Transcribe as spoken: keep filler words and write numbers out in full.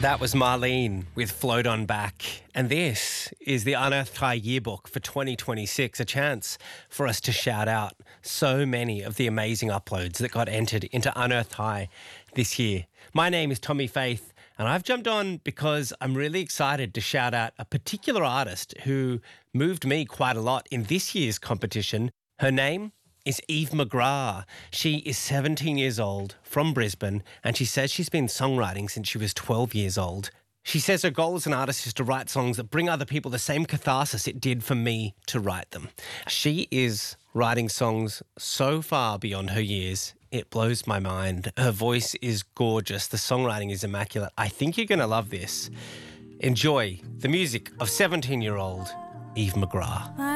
That was Marlene with Float On Back. And this is the Unearthed High Yearbook for twenty twenty-six, a chance for us to shout out so many of the amazing uploads that got entered into Unearthed High this year. My name is Tommy Faith, and I've jumped on because I'm really excited to shout out a particular artist who moved me quite a lot in this year's competition. Her name is Eve McGrath. She is seventeen years old, from Brisbane, and she says she's been songwriting since she was twelve years old. She says her goal as an artist is to write songs that bring other people the same catharsis it did for me to write them. She is writing songs so far beyond her years, it blows my mind. Her voice is gorgeous. The songwriting is immaculate. I think you're going to love this. Enjoy the music of seventeen-year-old Eve McGrath.